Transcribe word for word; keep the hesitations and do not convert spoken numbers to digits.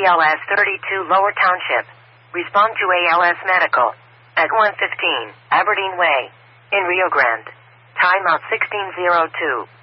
L S thirty-two Lower Township. Respond to A L S Medical at one fifteen Aberdeen Way in Rio Grande. Timeout sixteen oh two.